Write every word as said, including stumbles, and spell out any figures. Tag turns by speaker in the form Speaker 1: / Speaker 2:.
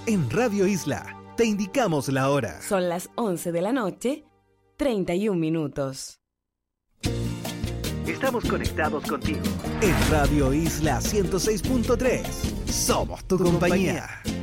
Speaker 1: En Radio Isla te indicamos la hora.
Speaker 2: Son las once de la noche, treinta y un minutos.
Speaker 1: Estamos conectados contigo. En Radio Isla ciento seis punto tres. Somos tu compañía.